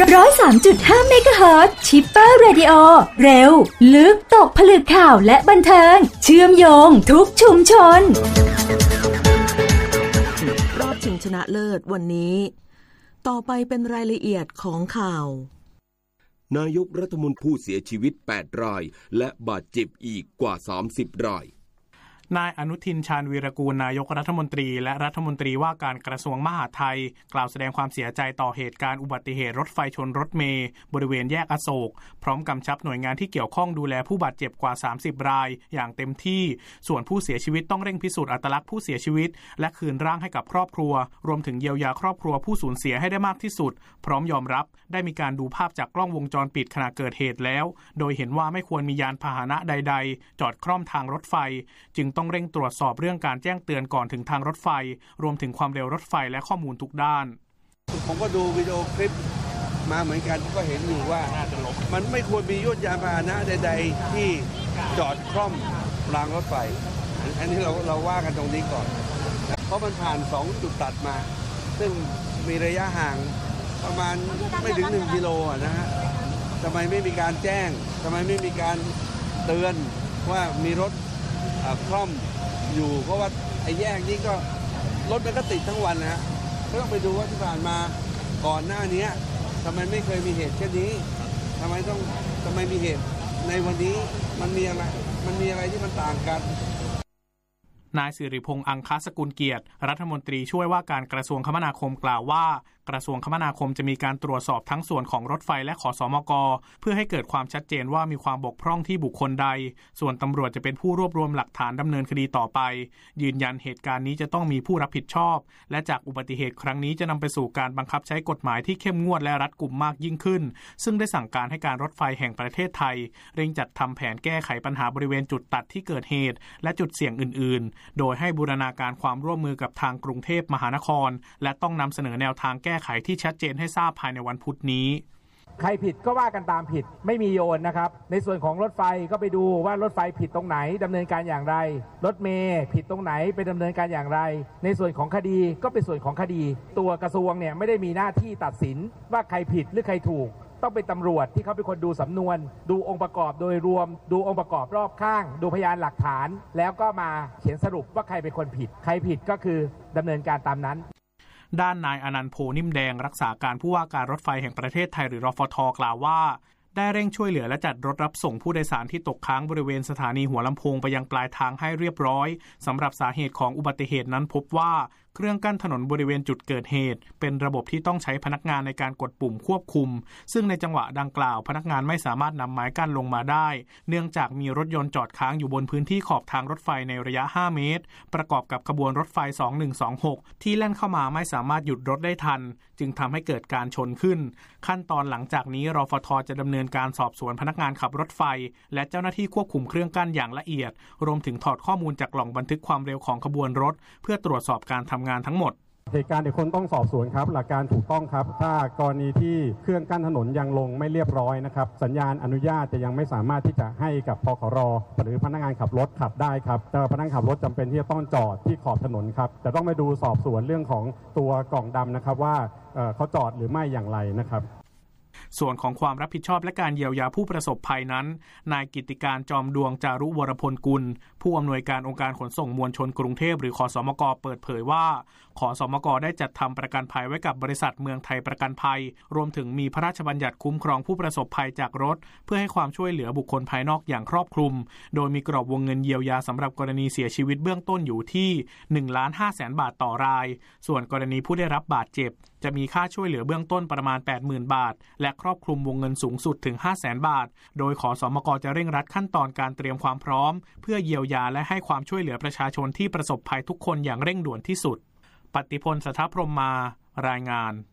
103.5 เมกะเฮิรตซ์ชิปเปอร์เรดิโอเร็วลึกตกผลึกข่าวและบันเทิงเชื่อมโยงทุกชุมชนรอบชิงชนะเลิศวันนี้ต่อไปเป็นรายละเอียดของข่าวนายกรัฐมนตรีผู้เสียชีวิต8รายและบาดเจ็บอีกกว่า30รายนายอนุทินชาญวีรกูลนายกรัฐมนตรีและรัฐมนตรีว่าการกระทรวงมหาดไทยกล่าวแสดงความเสียใจต่อเหตุการณ์อุบัติเหตุรถไฟชนรถเมล์บริเวณแยกอโศกพร้อมกำชับหน่วยงานที่เกี่ยวข้องดูแลผู้บาดเจ็บกว่า30รายอย่างเต็มที่ส่วนผู้เสียชีวิตต้องเร่งพิสูจน์อัตลักษณ์ผู้เสียชีวิตและคืนร่างให้กับครอบครัวรวมถึงเยียวยาครอบครัวผู้สูญเสียให้ได้มากที่สุดพร้อมยอมรับได้มีการดูภาพจากกล้องวงจรปิดขณะเกิดเหตุแล้วโดยเห็นว่าไม่ควรมียานพาหนะใดๆจอดคร่อมทางรถไฟจึงต้องเร่งตรวจสอบเรื่องการแจ้งเตือนก่อนถึงทางรถไฟรวมถึงความเร็วรถไฟและข้อมูลทุกด้านผมก็ดูวิดีโอคลิปมาเหมือนกันก็เห็นอยู่ว่ามันไม่ควรมียานพาหนะใดๆที่จอดคร่อมรางรถไฟอันนี้เราว่ากันตรงนี้ก่อนเพราะมันผ่าน2จุดตัดมาซึ่งมีระยะห่างประมาณไม่ถึง1กิโลนะฮะทำไมไม่มีการแจ้งทำไมไม่มีการเตือนว่ามีรถคร่อมอยู่เพราะว่าไอ้แยกนี้ก็รถมันก็ติดทั้งวันนะฮะก็ต้องไปดูว่าที่ผ่านมาก่อนหน้านี้ทำไมไม่เคยมีเหตุเช่นนี้ทำไมมีเหตุในวันนี้มันมีอะไรที่มันต่างกันนายสิริพงษ์อังคสกุลเกียรติรัฐมนตรีช่วยว่าการกระทรวงคมนาคมกล่าวว่ากระทรวงคมนาคมจะมีการตรวจสอบทั้งส่วนของรถไฟและขสมก.เพื่อให้เกิดความชัดเจนว่ามีความบกพร่องที่บุคคลใดส่วนตำรวจจะเป็นผู้รวบรวมหลักฐานดำเนินคดีต่อไปยืนยันเหตุการณ์นี้จะต้องมีผู้รับผิดชอบและจากอุบัติเหตุครั้งนี้จะนำไปสู่การบังคับใช้กฎหมายที่เข้มงวดและรัดกุมมากยิ่งขึ้นซึ่งได้สั่งการให้การรถไฟแห่งประเทศไทยเร่งจัดทำแผนแก้ไขปัญหาบริเวณจุดตัดที่เกิดเหตุและจุดเสี่ยงอื่นๆโดยให้บูรณาการความร่วมมือกับทางกรุงเทพมหานครและต้องนำเสนอแนวทางแก้ไขที่ชัดเจนให้ทราบภายในวันพุธนี้ใครผิดก็ว่ากันตามผิดไม่มีโยนนะครับในส่วนของรถไฟก็ไปดูว่ารถไฟผิดตรงไหนดำเนินการอย่างไรรถเมล์ผิดตรงไหนไปดำเนินการอย่างไรในส่วนของคดีก็เป็นส่วนของคดีตัวกระทรวงเนี่ยไม่ได้มีหน้าที่ตัดสินว่าใครผิดหรือใครถูกต้องเป็นตำรวจที่เขาเป็นคนดูสำนวนดูองค์ประกอบโดยรวมดูองค์ประกอบรอบข้างดูพยานหลักฐานแล้วก็มาเขียนสรุปว่าใครเป็นคนผิดใครผิดก็คือดำเนินการตามนั้นด้านนายอนันต์โพนิ่มแดงรักษาการผู้ว่าการรถไฟแห่งประเทศไทยหรือรฟท.กล่าวว่าได้เร่งช่วยเหลือและจัดรถรับส่งผู้โดยสารที่ตกค้างบริเวณสถานีหัวลำโพงไปยังปลายทางให้เรียบร้อยสำหรับสาเหตุของอุบัติเหตุนั้นพบว่าเครื่องกั้นถนนบริเวณจุดเกิดเหตุเป็นระบบที่ต้องใช้พนักงานในการกดปุ่มควบคุมซึ่งในจังหวะดังกล่าวพนักงานไม่สามารถนำไม้กั้นลงมาได้เนื่องจากมีรถยนต์จอดค้างอยู่บนพื้นที่ขอบทางรถไฟในระยะ5เมตรประกอบกับขบวนรถไฟ2126ที่แล่นเข้ามาไม่สามารถหยุดรถได้ทันจึงทำให้เกิดการชนขึ้นขั้นตอนหลังจากนี้รฟท.จะดำเนินการสอบสวนพนักงานขับรถไฟและเจ้าหน้าที่ควบคุมเครื่องกั้นอย่างละเอียดรวมถึงถอดข้อมูลจากกล่องบันทึกความเร็วของขบวนรถเพื่อตรวจสอบการทำงานทั้งหมดเหตุการณ์เดี๋ยวคนต้องสอบสวนครับหลักการถูกต้องครับถ้ากรณีที่เครื่องกั้นถนนยังลงไม่เรียบร้อยนะครับสัญญาณอนุญาตจะยังไม่สามารถที่จะให้กับพคร.หรือพนักงานขับรถขับได้ครับแต่พนักงานขับรถจำเป็นที่จะต้องจอดที่ขอบถนนครับจะต้องไปดูสอบสวนเรื่องของตัวกล่องดำนะครับว่าเขาจอดหรือไม่อย่างไรนะครับส่วนของความรับผิดชอบและการเยียวยาผู้ประสบภัยนั้นนายกิตติการจอมดวงจารุวรพลกุลผู้อำนวยการองค์การขนส่งมวลชนกรุงเทพหรือขสมก.เปิดเผยว่าขสมก.ได้จัดทำประกันภัยไว้กับบริษัทเมืองไทยประกันภัยรวมถึงมีพระราชบัญญัติคุ้มครองผู้ประสบภัยจากรถเพื่อให้ความช่วยเหลือบุคคลภายนอกอย่างครอบคลุมโดยมีกรอบวงเงินเยียวยาสำหรับกรณีเสียชีวิตเบื้องต้นอยู่ที่ 1,500,000 บาทต่อรายส่วนกรณีผู้ได้รับบาดเจ็บจะมีค่าช่วยเหลือเบื้องต้นประมาณ 80,000 บาทและครอบคลุมวงเงินสูงสุดถึง 500,000 บาทโดยขสมก.จะเร่งรัดขั้นตอนการเตรียมความพร้อมเพื่อเยียวยาและให้ความช่วยเหลือประชาชนที่ประสบภัยทุกคนอย่างเร่งด่วนที่สุดปฏิพล สัทธพรหมมารายงาน